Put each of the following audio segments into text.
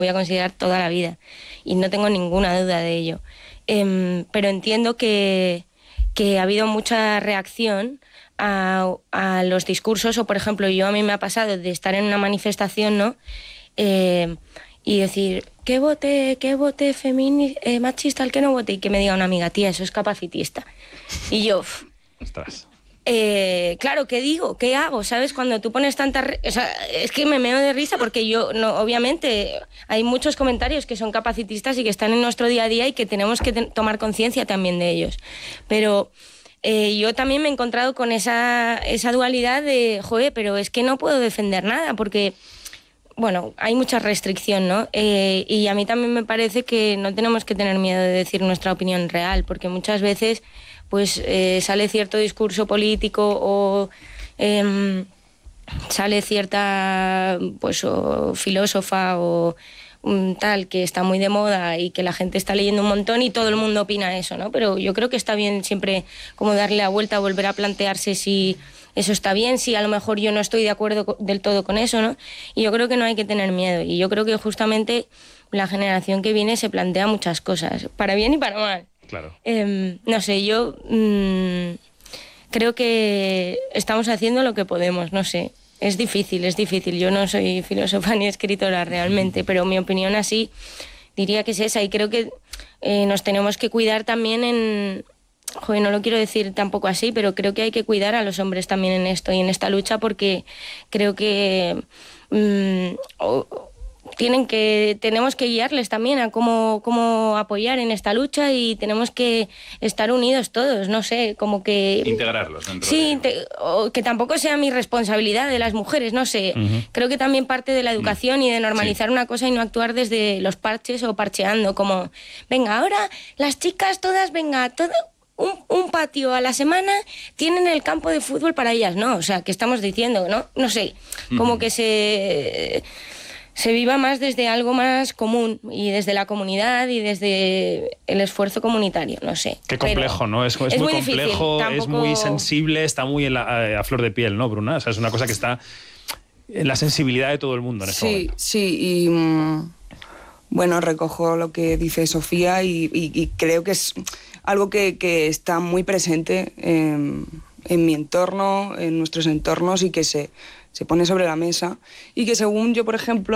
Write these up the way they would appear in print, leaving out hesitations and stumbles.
voy a considerar toda la vida y no tengo ninguna duda de ello. Pero entiendo que ha habido mucha reacción a los discursos, o por ejemplo, a mí me ha pasado de estar en una manifestación, ¿no? Y decir, que vote machista el que no vote, y que me diga una amiga, tía, eso es capacitista. Y yo... Ostras. Claro, ¿qué digo? ¿Qué hago? ¿Sabes? Cuando tú pones tanta... O sea, es que me meo de risa porque obviamente hay muchos comentarios que son capacitistas y que están en nuestro día a día y que tenemos que tomar conciencia también de ellos. Pero yo también me he encontrado con esa dualidad de, joder, pero es que no puedo defender nada porque... Bueno, hay mucha restricción, ¿no? Y a mí también me parece que no tenemos que tener miedo de decir nuestra opinión real, porque muchas veces pues sale cierto discurso político o sale cierta pues o filósofa o tal que está muy de moda y que la gente está leyendo un montón y todo el mundo opina eso, ¿no? Pero yo creo que está bien siempre como darle la vuelta, volver a plantearse si eso está bien, si a lo mejor yo no estoy de acuerdo del todo con eso, ¿no? Y yo creo que no hay que tener miedo. Y yo creo que justamente la generación que viene se plantea muchas cosas, para bien y para mal. Claro. No sé, yo creo que estamos haciendo lo que podemos, no sé. Es difícil. Yo no soy filósofa ni escritora realmente, pero mi opinión así diría que es esa. Y creo que nos tenemos que cuidar también en... Joder, no lo quiero decir tampoco así, pero creo que hay que cuidar a los hombres también en esto y en esta lucha, porque creo que tenemos que guiarles también a cómo apoyar en esta lucha y tenemos que estar unidos todos, no sé, como que... Integrarlos dentro o que tampoco sea mi responsabilidad de las mujeres, no sé. Uh-huh. Creo que también parte de la educación y de normalizar una cosa y no actuar desde los parches o parcheando, como, venga, ahora las chicas todas, un patio a la semana tienen el campo de fútbol para ellas, ¿no? O sea, ¿qué estamos diciendo, no? No sé, como que se viva más desde algo más común y desde la comunidad y desde el esfuerzo comunitario, no sé. Qué complejo, pero ¿no? Es muy complejo, difícil, es muy sensible, está muy a flor de piel, ¿no, Bruna? O sea, es una cosa que está en la sensibilidad de todo el mundo en este momento. Sí, y bueno, recojo lo que dice Sofía y creo que es algo que está muy presente en mi entorno, en nuestros entornos y que se pone sobre la mesa y que según yo, por ejemplo,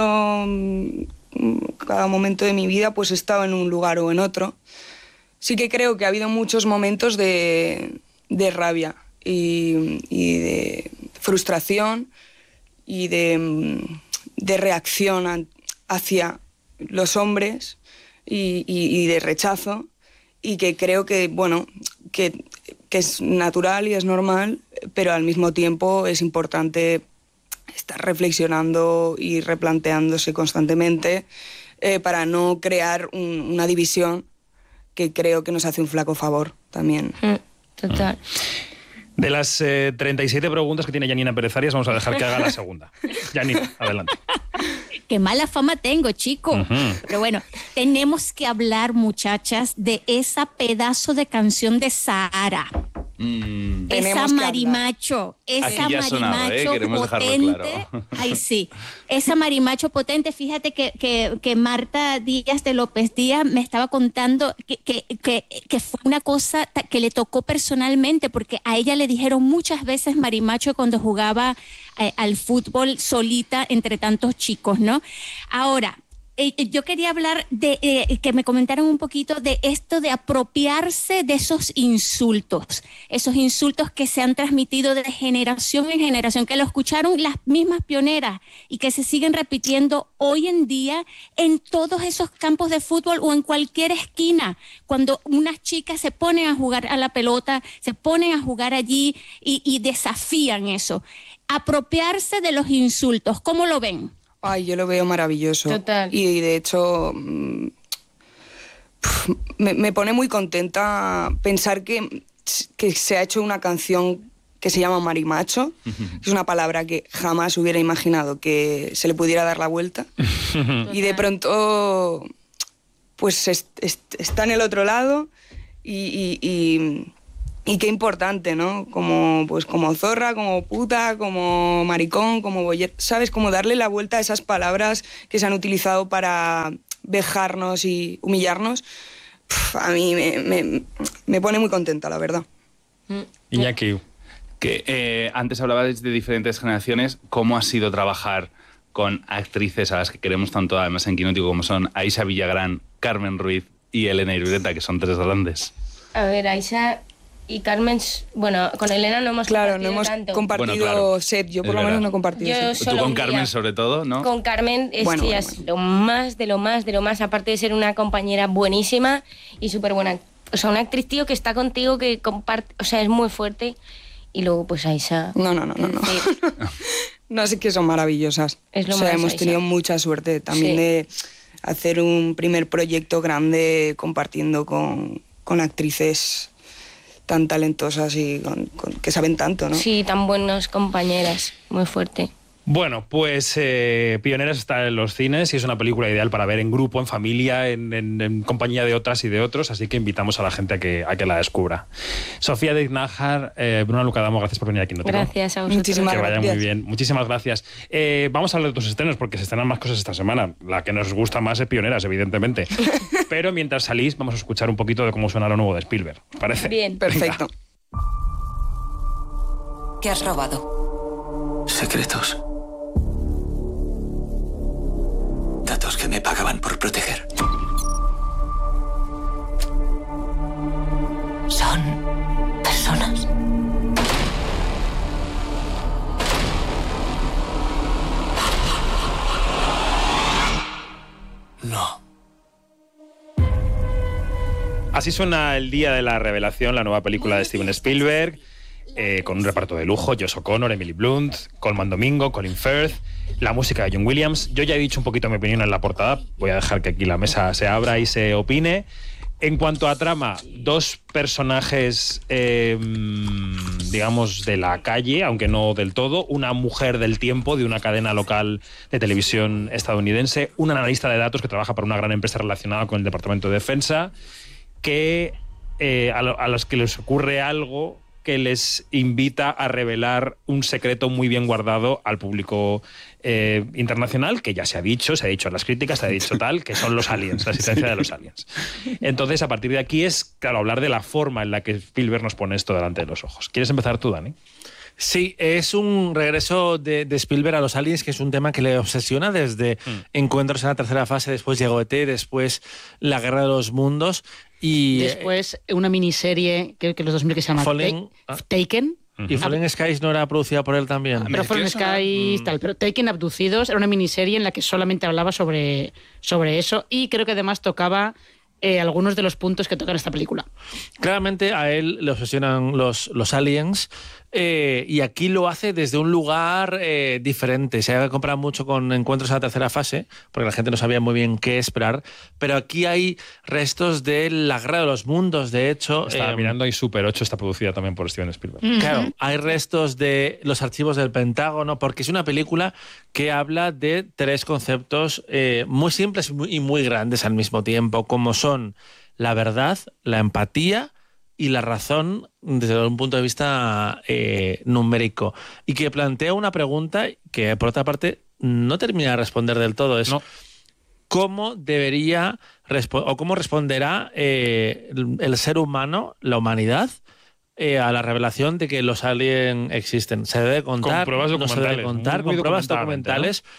cada momento de mi vida pues he estado en un lugar o en otro. Sí que creo que ha habido muchos momentos de rabia y de frustración y de reacción hacia los hombres y de rechazo, y que creo que, bueno, que es natural y es normal, pero al mismo tiempo es importante estar reflexionando y replanteándose constantemente para no crear una división que creo que nos hace un flaco favor también. Total. De las 37 preguntas que tiene Janina Pérez Arias, vamos a dejar que haga la segunda. Janina, adelante. Qué mala fama tengo, chico. Uh-huh. Pero bueno, tenemos que hablar, muchachas, de esa pedazo de canción de Sahara. Esa marimacho, potente. Claro. Ay, sí. Esa marimacho potente. Fíjate que Marta Díaz de López Díaz me estaba contando que fue una cosa que le tocó personalmente, porque a ella le dijeron muchas veces marimacho cuando jugaba al fútbol solita entre tantos chicos, ¿no? Ahora, yo quería hablar de que me comentaran un poquito de esto de apropiarse de esos insultos que se han transmitido de generación en generación, que lo escucharon las mismas pioneras y que se siguen repitiendo hoy en día en todos esos campos de fútbol o en cualquier esquina, cuando unas chicas se ponen a jugar a la pelota, se ponen a jugar allí y desafían eso. Apropiarse de los insultos, ¿cómo lo ven? Ay, yo lo veo maravilloso. Total. Y de hecho me pone muy contenta pensar que se ha hecho una canción que se llama Marimacho. Es una palabra que jamás hubiera imaginado que se le pudiera dar la vuelta. Y de pronto pues está en el otro lado y Y qué importante, ¿no? Como zorra, como puta, como maricón, como boyer, ¿sabes? Como darle la vuelta a esas palabras que se han utilizado para vejarnos y humillarnos. A mí me pone muy contenta, la verdad. Iñaki. Que antes hablabais de diferentes generaciones. ¿Cómo ha sido trabajar con actrices a las que queremos tanto, además en Quinótico, como son Aisha Villagrán, Carmen Ruiz y Elena Irureta, que son tres grandes? A ver, Aisha y Carmen, bueno, con Elena no hemos compartido set, yo por lo menos no he compartido set. Tú con Carmen sobre todo, ¿no? Con Carmen es lo más de lo más, aparte de ser una compañera buenísima y súper buena. O sea, una actriz, tío, que está contigo, que comparte, o sea, es muy fuerte. Y luego, pues Aisha... No. No, sí que son maravillosas. Hemos tenido mucha suerte también de hacer un primer proyecto grande compartiendo con actrices tan talentosas y que saben tanto, ¿no? Sí, tan buenas compañeras, muy fuerte. Bueno, pues Pioneras está en los cines y es una película ideal para ver en grupo, en familia, en compañía de otras y de otros, así que invitamos a la gente a que la descubra. Sofía de Ignájar, Bruna Lucadamo, gracias por venir aquí. Gracias a vosotros. Muchísimas gracias. Que vaya muy bien. Muchísimas gracias. Vamos a hablar de tus estrenos porque se estrenan más cosas esta semana. La que nos gusta más es Pioneras, evidentemente. Pero mientras salís, vamos a escuchar un poquito de cómo suena lo nuevo de Spielberg. ¿Parece? Bien. Perfecto. ¿Qué has robado? Secretos. Datos que me pagaban por proteger. ¿Son personas? No. Así suena el día de la revelación, la nueva película de Steven Spielberg, con un reparto de lujo: Josh O'Connor, Emily Blunt, Colman Domingo, Colin Firth, la música de John Williams. Yo ya he dicho un poquito mi opinión en la portada, voy a dejar que aquí la mesa se abra y se opine. En cuanto a trama, dos personajes, digamos, de la calle, aunque no del todo. Una mujer del tiempo de una cadena local de televisión estadounidense, un analista de datos que trabaja para una gran empresa relacionada con el Departamento de Defensa, que a los que les ocurre algo que les invita a revelar un secreto muy bien guardado al público internacional, que ya se ha dicho en las críticas, se ha dicho tal, que son los aliens, la existencia de los aliens. Entonces, a partir de aquí es, claro, hablar de la forma en la que Spielberg nos pone esto delante de los ojos. ¿Quieres empezar tú, Dani? Sí, es un regreso de Spielberg a los aliens, que es un tema que le obsesiona desde Encuentros en la tercera fase, después llegó E.T., después La Guerra de los Mundos y después una miniserie que los 2000 que se llama Taken. Y Fallen Skies no era producida por él también. Pero Fallen Skies tal, pero Taken Abducidos era una miniserie en la que solamente hablaba sobre eso, y creo que además tocaba algunos de los puntos que tocan esta película. Claramente a él le obsesionan los aliens, y aquí lo hace desde un lugar diferente. Se ha comparado mucho con Encuentros en la tercera fase, porque la gente no sabía muy bien qué esperar, pero aquí hay restos de La Guerra de los Mundos, de hecho. Estaba mirando, y Super 8 está producida también por Steven Spielberg. Claro, hay restos de los archivos del Pentágono, porque es una película que habla de tres conceptos muy simples y muy grandes al mismo tiempo, como son la verdad, la empatía y la razón desde un punto de vista numérico, y que plantea una pregunta que, por otra parte, no termina de responder del todo. Es cómo debería o cómo responderá el ser humano, la humanidad, a la revelación de que los aliens existen. Se debe contar, con pruebas documentales, no se debe contar, con pruebas documentales, ¿no?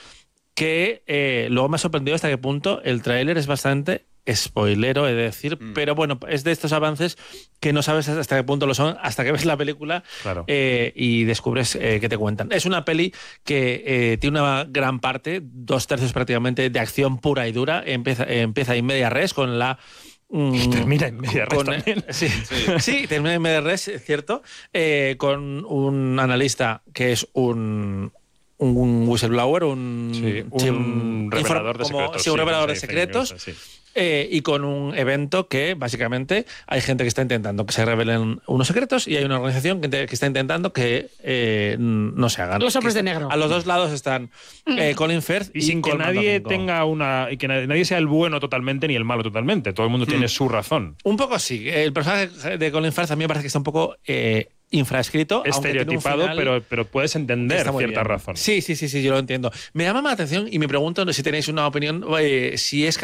Que luego me ha sorprendido hasta qué punto el tráiler es bastante spoilero, he de decir, pero bueno, es de estos avances que no sabes hasta qué punto lo son, hasta que ves la película. Claro. Y descubres qué te cuentan. Es una peli que tiene una gran parte, 2/3 prácticamente, de acción pura y dura. Empieza in media res con la... Y termina en media res también. Sí, termina en media res, es cierto, con un analista que es un whistleblower, un revelador de secretos. Un revelador de secretos. y con un evento que básicamente hay gente que está intentando que se revelen unos secretos y hay una organización que está intentando que no se hagan. Los hombres de negro. A los dos lados están Colin Firth y sin que nadie tenga y que nadie sea el bueno totalmente ni el malo totalmente. Todo el mundo tiene su razón. Un poco sí. El personaje de Colin Firth a mí me parece que está un poco infraescrito, estereotipado, pero puedes entender ciertas razones. Sí, yo lo entiendo. Me llama más la atención y me pregunto si tenéis una opinión, si es